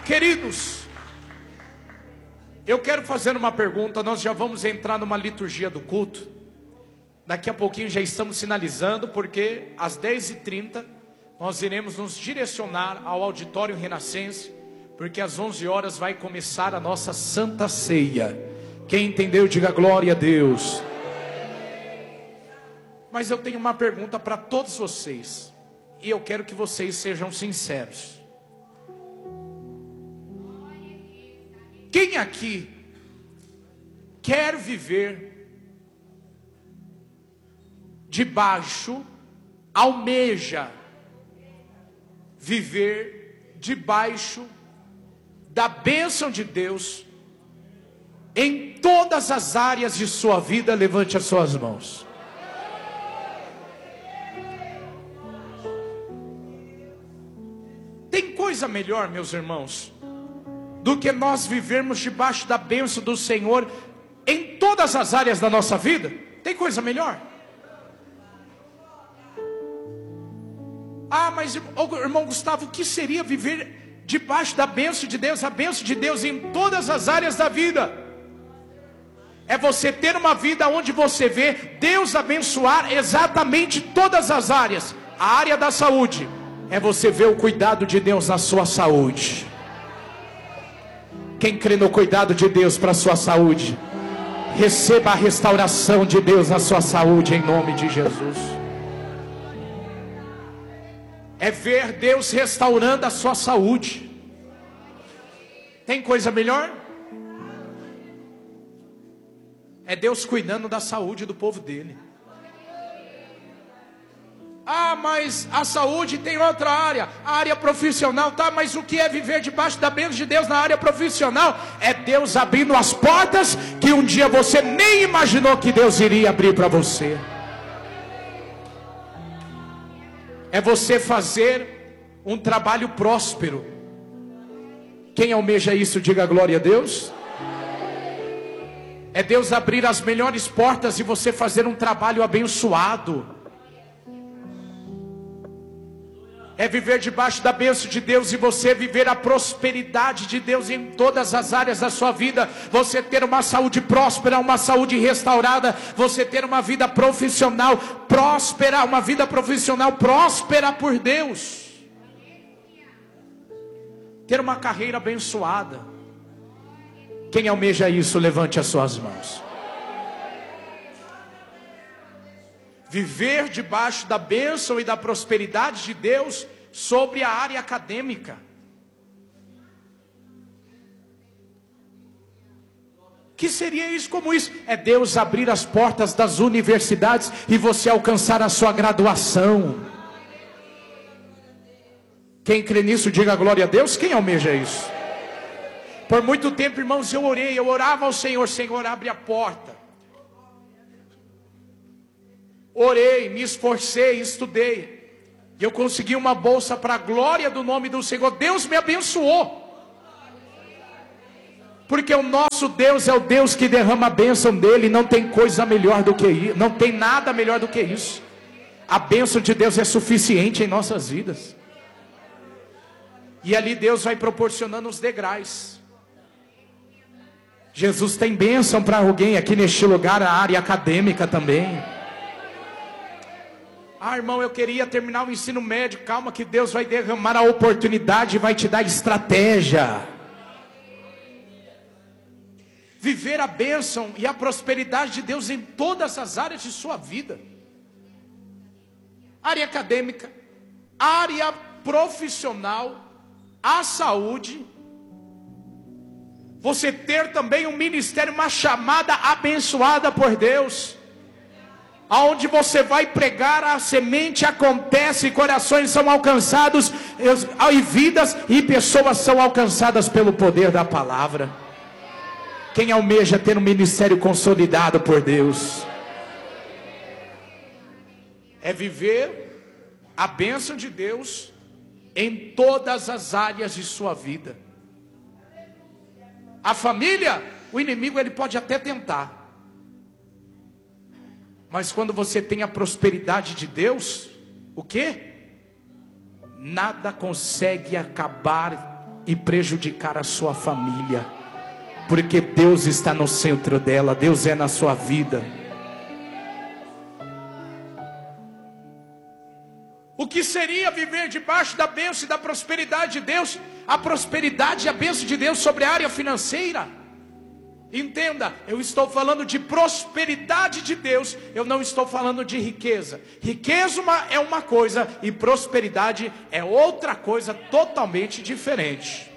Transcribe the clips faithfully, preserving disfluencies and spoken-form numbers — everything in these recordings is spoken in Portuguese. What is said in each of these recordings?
Queridos, eu quero fazer uma pergunta. Nós já vamos entrar numa liturgia do culto. Daqui a pouquinho já estamos sinalizando, porque às dez e trinta nós iremos nos direcionar ao auditório Renascença, porque às onze horas vai começar a nossa Santa Ceia. Quem entendeu, diga glória a Deus. Mas eu tenho uma pergunta para todos vocês, e eu quero que vocês sejam sinceros. Quem aqui quer viver debaixo, almeja viver debaixo da bênção de Deus em todas as áreas de sua vida? Levante as suas mãos. Tem coisa melhor, meus irmãos, do que nós vivermos debaixo da bênção do Senhor em todas as áreas da nossa vida? Tem coisa melhor? Ah, mas irmão Gustavo, o que seria viver debaixo da bênção de Deus? A bênção de Deus em todas as áreas da vida é você ter uma vida onde você vê Deus abençoar exatamente todas as áreas. A área da saúde é você ver o cuidado de Deus na sua saúde. Quem crê no cuidado de Deus para a sua saúde, receba a restauração de Deus na sua saúde, em nome de Jesus. É ver Deus restaurando a sua saúde. Tem coisa melhor? É Deus cuidando da saúde do povo dele. Ah, mas a saúde tem outra área, a área profissional, tá? Mas o que é viver debaixo da bênção de Deus na área profissional? É Deus abrindo as portas que um dia você nem imaginou que Deus iria abrir para você. É você fazer um trabalho próspero. Quem almeja isso, diga glória a Deus. É Deus abrir as melhores portas e você fazer um trabalho abençoado. É viver debaixo da bênção de Deus e você viver a prosperidade de Deus em todas as áreas da sua vida. Você ter uma saúde próspera, uma saúde restaurada. Você ter uma vida profissional próspera, uma vida profissional próspera por Deus. Ter uma carreira abençoada. Quem almeja isso, levante as suas mãos. Viver debaixo da bênção e da prosperidade de Deus sobre a área acadêmica. Que seria isso como isso? É Deus abrir as portas das universidades e você alcançar a sua graduação. Quem crê nisso, diga glória a Deus. Quem almeja isso? Por muito tempo, irmãos, eu orei, eu orava ao Senhor: Senhor, abre a porta. Orei, me esforcei, estudei, e eu consegui uma bolsa para a glória do nome do Senhor. Deus me abençoou, porque o nosso Deus é o Deus que derrama a bênção dele. Não tem coisa melhor do que isso, não tem nada melhor do que isso. A bênção de Deus é suficiente em nossas vidas, e ali Deus vai proporcionando os degraus. Jesus tem bênção para alguém aqui neste lugar, a área acadêmica também. Ah, irmão, eu queria terminar o ensino médio. Calma que Deus vai derramar a oportunidade e vai te dar estratégia. Viver a bênção e a prosperidade de Deus em todas as áreas de sua vida. Área acadêmica, área profissional, a saúde. Você ter também um ministério, uma chamada abençoada por Deus, aonde você vai pregar, a semente acontece, corações são alcançados, e vidas e pessoas são alcançadas pelo poder da palavra. Quem almeja ter um ministério consolidado por Deus? É viver a bênção de Deus em todas as áreas de sua vida. A família, o inimigo ele pode até tentar, mas quando você tem a prosperidade de Deus, o quê? Nada consegue acabar e prejudicar a sua família, porque Deus está no centro dela, Deus é na sua vida. O que seria viver debaixo da bênção e da prosperidade de Deus? A prosperidade e a bênção de Deus sobre a área financeira. Entenda, eu estou falando de prosperidade de Deus, eu não estou falando de riqueza. Riqueza é uma coisa e prosperidade é outra coisa totalmente diferente.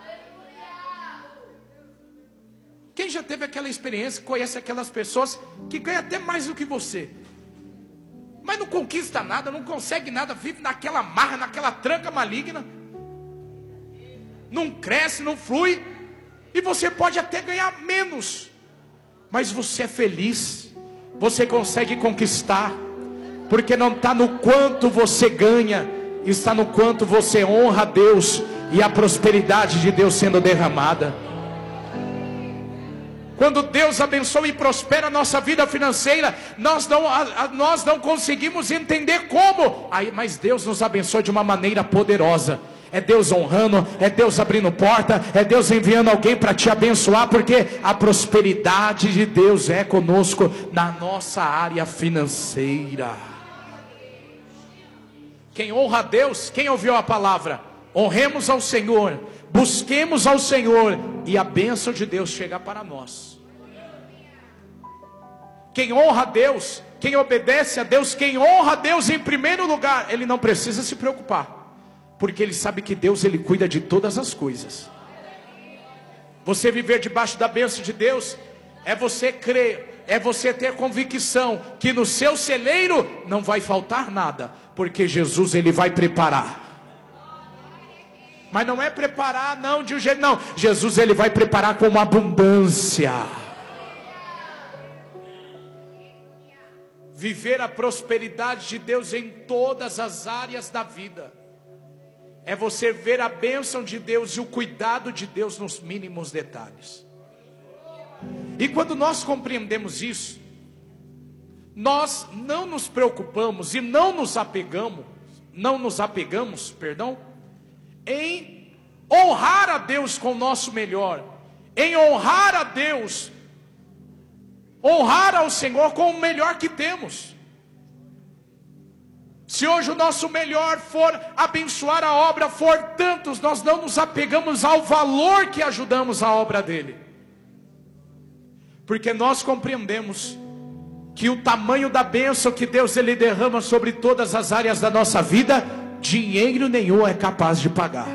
Quem já teve aquela experiência, conhece aquelas pessoas que ganham até mais do que você, mas não conquista nada, não consegue nada, vive naquela marra, naquela tranca maligna, não cresce, não flui, e você pode até ganhar menos, mas você é feliz, você consegue conquistar, porque não está no quanto você ganha, está no quanto você honra a Deus, e a prosperidade de Deus sendo derramada. Quando Deus abençoa e prospera a nossa vida financeira, nós não, a, a, nós não conseguimos entender como. Aí, mas Deus nos abençoa de uma maneira poderosa. É Deus honrando, é Deus abrindo porta, é Deus enviando alguém para te abençoar, porque a prosperidade de Deus é conosco na nossa área financeira. Quem honra a Deus, quem ouviu a palavra? Honremos ao Senhor, busquemos ao Senhor, e a bênção de Deus chega para nós. Quem honra a Deus, quem obedece a Deus, quem honra a Deus em primeiro lugar, ele não precisa se preocupar, porque ele sabe que Deus, ele cuida de todas as coisas. Você viver debaixo da bênção de Deus, é você crer, é você ter convicção, que no seu celeiro não vai faltar nada, porque Jesus, ele vai preparar. Mas não é preparar não de um jeito, não. Jesus, ele vai preparar com uma abundância. Viver a prosperidade de Deus em todas as áreas da vida é você ver a bênção de Deus e o cuidado de Deus nos mínimos detalhes. E quando nós compreendemos isso, nós não nos preocupamos e não nos apegamos, não nos apegamos, perdão, em honrar a Deus com o nosso melhor, em honrar a Deus, honrar ao Senhor com o melhor que temos. Se hoje o nosso melhor for abençoar a obra, for tantos, nós não nos apegamos ao valor que ajudamos a obra dele, porque nós compreendemos que o tamanho da bênção que Deus, ele derrama sobre todas as áreas da nossa vida, dinheiro nenhum é capaz de pagar.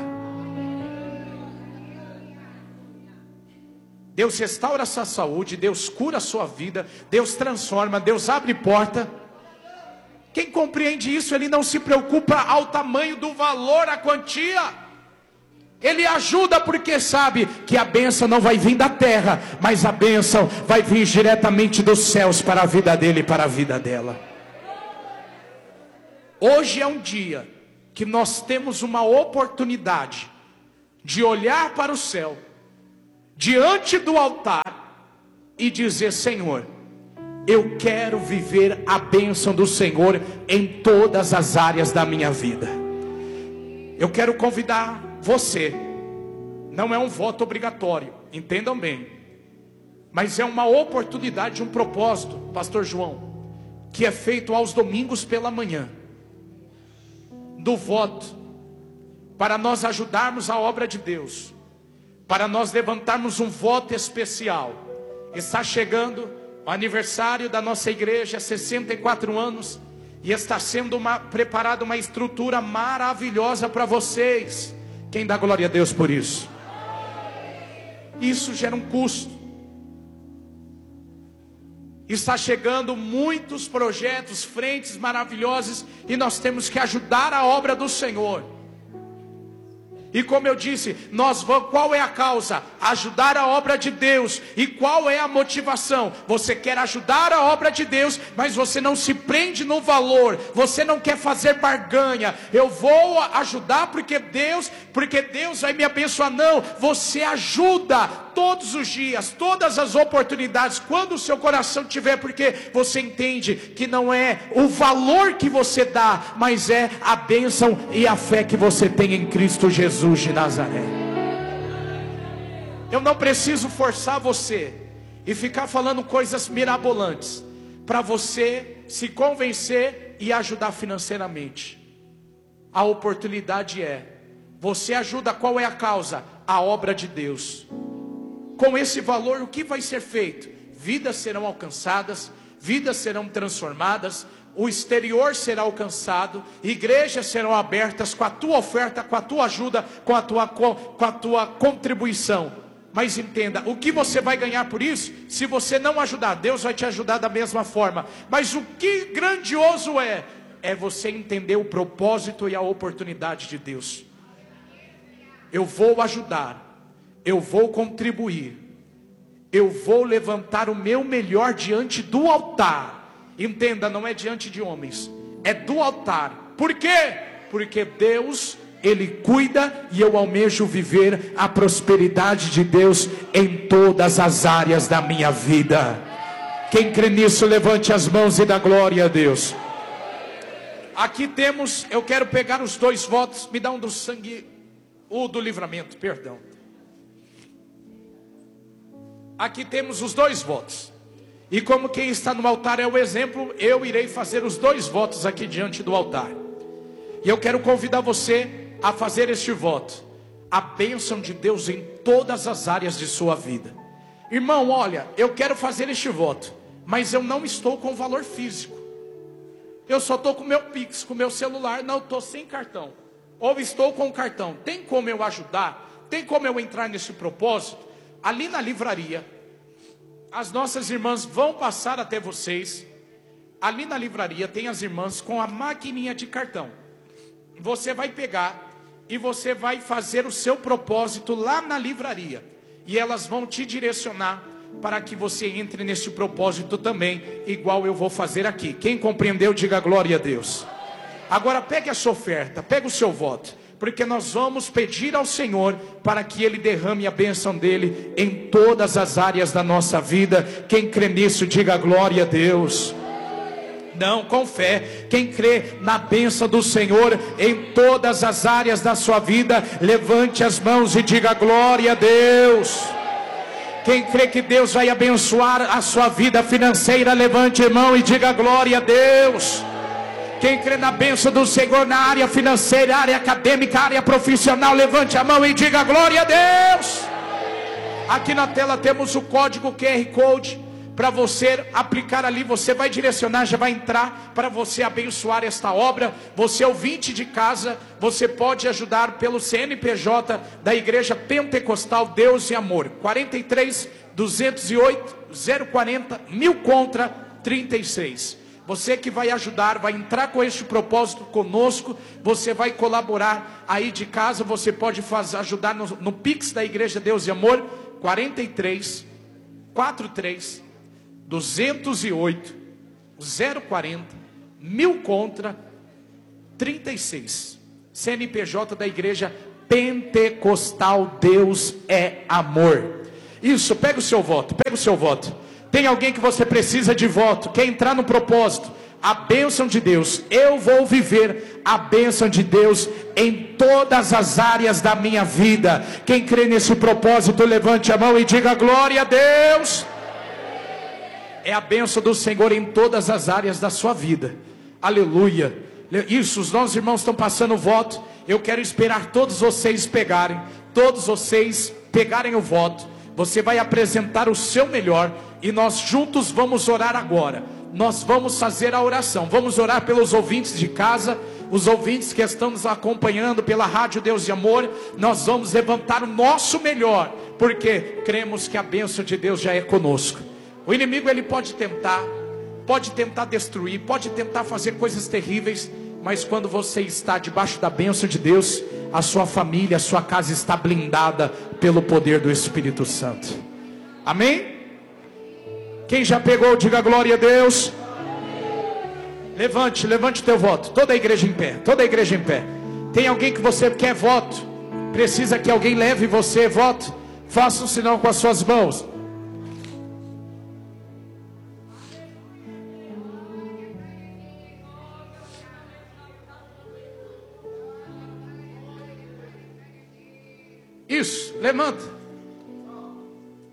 Deus restaura a sua saúde, Deus cura a sua vida, Deus transforma, Deus abre porta. Quem compreende isso, ele não se preocupa ao tamanho do valor, a quantia. Ele ajuda porque sabe que a bênção não vai vir da terra, mas a bênção vai vir diretamente dos céus para a vida dele e para a vida dela. Hoje é um dia que nós temos uma oportunidade de olhar para o céu, diante do altar, e dizer: Senhor, eu quero viver a bênção do Senhor em todas as áreas da minha vida. Eu quero convidar você, não é um voto obrigatório, entendam bem, mas é uma oportunidade, um propósito, pastor João, que é feito aos domingos pela manhã, do voto, para nós ajudarmos a obra de Deus, para nós levantarmos um voto especial. Está chegando o aniversário da nossa igreja, sessenta e quatro anos, e está sendo uma, preparada uma estrutura maravilhosa para vocês. Quem dá glória a Deus por isso? Isso gera um custo. Está chegando muitos projetos, frentes maravilhosas, e nós temos que ajudar a obra do Senhor. E como eu disse, nós vamos, qual é a causa? Ajudar a obra de Deus. E qual é a motivação? Você quer ajudar a obra de Deus, mas você não se prende no valor, você não quer fazer barganha. Eu vou ajudar porque Deus, porque Deus vai me abençoar. Não, você ajuda todos os dias, todas as oportunidades, quando o seu coração tiver, porque você entende que não é o valor que você dá, mas é a bênção e a fé que você tem em Cristo Jesus de Nazaré. Eu não preciso forçar você e ficar falando coisas mirabolantes para você se convencer e ajudar financeiramente. A oportunidade é, você ajuda, qual é a causa? A obra de Deus. Com esse valor, o que vai ser feito? Vidas serão alcançadas, vidas serão transformadas, o exterior será alcançado, igrejas serão abertas com a tua oferta, com a tua ajuda, com a tua, com, com a tua contribuição. Mas entenda, o que você vai ganhar por isso? Se você não ajudar, Deus vai te ajudar da mesma forma. Mas o que grandioso é, é você entender o propósito e a oportunidade de Deus. Eu vou ajudar, eu vou contribuir, eu vou levantar o meu melhor diante do altar. Entenda, não é diante de homens, é do altar. Por quê? Porque Deus, Ele cuida, e eu almejo viver a prosperidade de Deus em todas as áreas da minha vida. Quem crê nisso, levante as mãos e dá glória a Deus. Aqui temos, eu quero pegar os dois votos, me dá um do sangue, o do livramento, perdão. Aqui temos os dois votos. E como quem está no altar é o exemplo, eu irei fazer os dois votos aqui diante do altar. E eu quero convidar você a fazer este voto. A bênção de Deus em todas as áreas de sua vida. Irmão, olha, eu quero fazer este voto, mas eu não estou com valor físico. Eu só estou com o meu Pix, com o meu celular, não estou sem cartão. Ou estou com o cartão. Tem como eu ajudar? Tem como eu entrar nesse propósito? Ali na livraria, as nossas irmãs vão passar até vocês. Ali na livraria tem as irmãs com a maquininha de cartão. Você vai pegar e você vai fazer o seu propósito lá na livraria. E elas vão te direcionar para que você entre nesse propósito também, igual eu vou fazer aqui. Quem compreendeu, diga glória a Deus. Agora pegue a sua oferta, pegue o seu voto, porque nós vamos pedir ao Senhor para que Ele derrame a bênção dEle em todas as áreas da nossa vida. Quem crê nisso, diga glória a Deus. Não, com fé. Quem crê na bênção do Senhor em todas as áreas da sua vida, levante as mãos e diga glória a Deus. Quem crê que Deus vai abençoar a sua vida financeira, levante a mão e diga glória a Deus. Quem crê na bênção do Senhor na área financeira, área acadêmica, área profissional, levante a mão e diga glória a Deus. Aqui na tela temos o código Q R Code para você aplicar ali. Você vai direcionar, já vai entrar para você abençoar esta obra. Você ouvinte de casa, você pode ajudar pelo C N P J da Igreja Pentecostal Deus e Amor, quarenta e três, duzentos e oito, zero quarenta, mil contra trinta e seis. Você que vai ajudar, vai entrar com este propósito conosco, você vai colaborar aí de casa, você pode fazer, ajudar no, no Pix da Igreja Deus e Amor, quarenta e três, quarenta e três, duzentos e oito, zero quarenta, mil contra trinta e seis. C N P J da Igreja Pentecostal Deus é Amor. Isso, pega o seu voto, pega o seu voto. Tem alguém que você precisa de voto, quer entrar no propósito, a bênção de Deus. Eu vou viver a bênção de Deus em todas as áreas da minha vida. Quem crê nesse propósito, levante a mão e diga glória a Deus. É a bênção do Senhor em todas as áreas da sua vida. Aleluia. Isso, os nossos irmãos estão passando o voto. Eu quero esperar todos vocês pegarem, todos vocês pegarem o voto. Você vai apresentar o seu melhor e nós juntos vamos orar agora. Nós vamos fazer a oração. Vamos orar pelos ouvintes de casa, os ouvintes que estão nos acompanhando pela Rádio Deus e Amor. Nós vamos levantar o nosso melhor, porque cremos que a bênção de Deus já é conosco. O inimigo, ele pode tentar, pode tentar destruir, pode tentar fazer coisas terríveis, mas quando você está debaixo da bênção de Deus, a sua família, a sua casa está blindada pelo poder do Espírito Santo. Amém? Quem já pegou, diga glória a Deus. Levante, levante o teu voto. Toda a igreja em pé, toda a igreja em pé. Tem alguém que você quer voto? Precisa que alguém leve você voto? Faça um sinal com as suas mãos. Isso, levanta.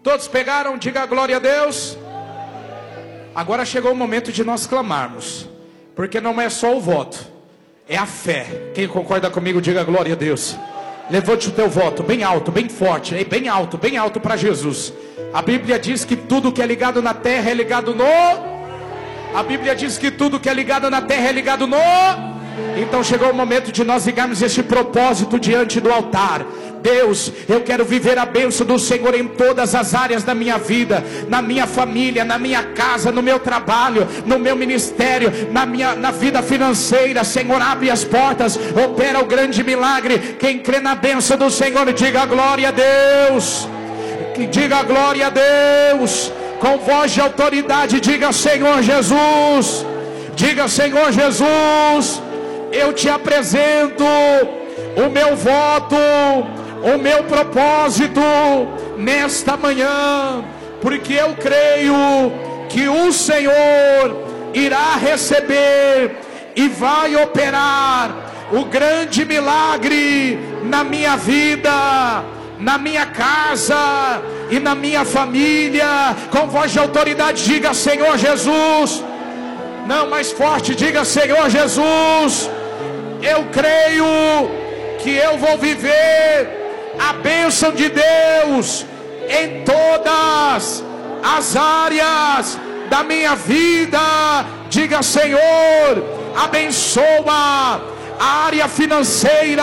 Todos pegaram? Diga glória a Deus. Agora chegou o momento de nós clamarmos, porque não é só o voto, é a fé. Quem concorda comigo, diga glória a Deus. Levante o teu voto bem alto, bem forte, bem alto, bem alto para Jesus. A Bíblia diz que tudo que é ligado na terra é ligado no... A Bíblia diz que tudo que é ligado na terra é ligado no... Então chegou o momento de nós ligarmos este propósito diante do altar. Deus, eu quero viver a bênção do Senhor em todas as áreas da minha vida, na minha família, na minha casa, no meu trabalho, no meu ministério, na minha na vida financeira. Senhor, abre as portas, opera o grande milagre. Quem crê na bênção do Senhor, diga glória a Deus. Diga glória a Deus. Com voz de autoridade, diga Senhor Jesus. Diga Senhor Jesus, eu te apresento o meu voto, o meu propósito nesta manhã, porque eu creio que o Senhor irá receber e vai operar o grande milagre na minha vida, na minha casa e na minha família. Com voz de autoridade, diga Senhor Jesus. Não, mais forte, diga Senhor Jesus, eu creio que eu vou viver a bênção de Deus em todas as áreas da minha vida. Diga Senhor, abençoa a área financeira,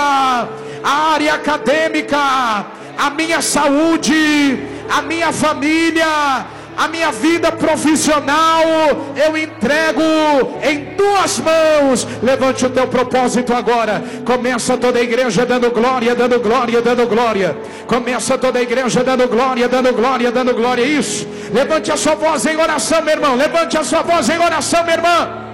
a área acadêmica, a minha saúde, a minha família, a minha vida profissional. Eu entrego em tuas mãos. Levante o teu propósito agora. Começa toda a igreja dando glória, dando glória, dando glória. Começa toda a igreja dando glória, dando glória, dando glória. Isso. Levante a sua voz em oração, meu irmão. Levante a sua voz em oração, minha irmã.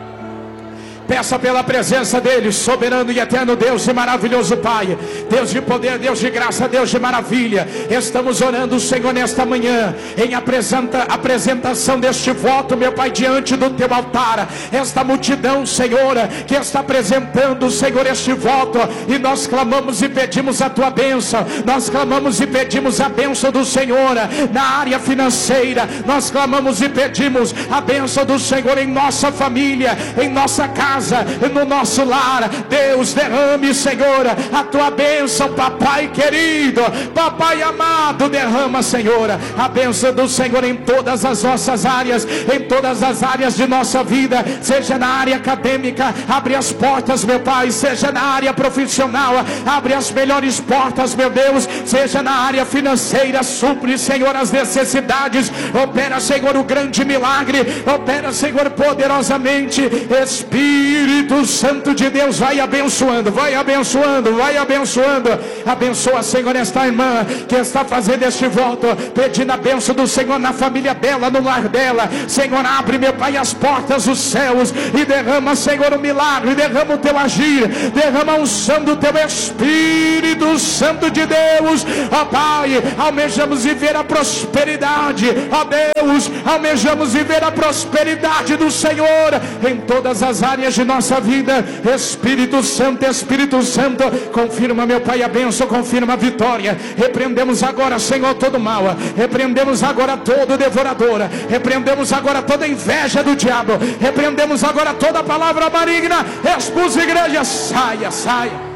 Peça pela presença dele, soberano e eterno Deus e maravilhoso Pai, Deus de poder, Deus de graça, Deus de maravilha. Estamos orando, Senhor, nesta manhã, em apresenta, apresentação deste voto, meu Pai, diante do teu altar. Esta multidão, Senhor, que está apresentando, Senhor, este voto, e nós clamamos e pedimos a tua bênção. Nós clamamos e pedimos a bênção do Senhor na área financeira. Nós clamamos e pedimos a bênção do Senhor em nossa família, em nossa casa, no nosso lar. Deus, derrame, Senhor, a tua bênção, papai querido, papai amado. Derrama, Senhor, a bênção do Senhor em todas as nossas áreas, em todas as áreas de nossa vida. Seja na área acadêmica, abre as portas, meu Pai. Seja na área profissional, abre as melhores portas, meu Deus. Seja na área financeira, supre, Senhor, as necessidades. Opera, Senhor, o grande milagre. Opera, Senhor, poderosamente. Espírito Espírito Santo de Deus, vai abençoando, vai abençoando, vai abençoando. Abençoa, Senhor, esta irmã que está fazendo este voto, pedindo a bênção do Senhor na família dela, no lar dela. Senhor, abre, meu Pai, as portas dos céus e derrama, Senhor, o milagre. Derrama o teu agir, derrama a unção do teu Espírito Santo de Deus. Ó Pai, almejamos viver a prosperidade. Ó Deus, almejamos viver a prosperidade do Senhor em todas as áreas de nossa vida. Espírito Santo, Espírito Santo, confirma, meu Pai, a bênção, confirma a vitória. Repreendemos agora, Senhor, todo mal. Repreendemos agora todo devorador. Repreendemos agora toda inveja do diabo. Repreendemos agora toda palavra maligna. Expulsa, igreja, saia, saia.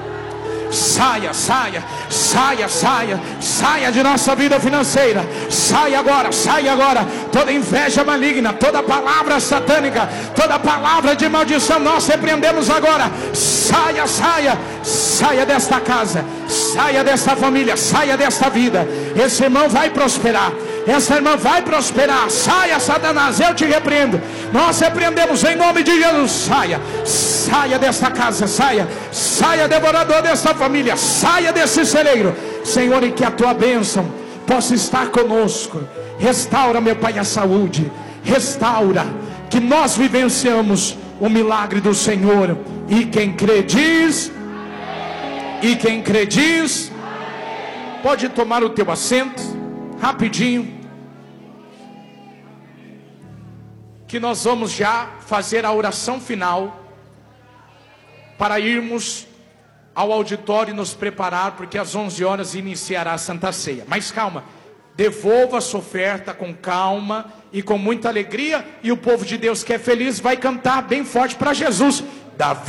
Saia, saia, saia, saia, saia de nossa vida financeira. Saia agora, saia agora. Toda inveja maligna, toda palavra satânica, toda palavra de maldição, nós repreendemos agora. Saia, saia, saia desta casa, saia desta família, saia desta vida. Esse irmão vai prosperar, essa irmã vai prosperar. Saia, Satanás, eu te repreendo. Nós repreendemos em nome de Jesus. Saia, saia desta casa, saia, saia, devorador desta família, saia desse celeiro, Senhor, e que a tua bênção possa estar conosco. Restaura, meu Pai, a saúde. Restaura, que nós vivenciamos o milagre do Senhor. E quem crê diz, e quem crê diz, pode tomar o teu assento, rapidinho, que nós vamos já fazer a oração final, para irmos ao auditório e nos preparar, porque às onze horas iniciará a Santa Ceia. Mas calma, devolva a sua oferta com calma e com muita alegria, e o povo de Deus que é feliz vai cantar bem forte para Jesus. Davi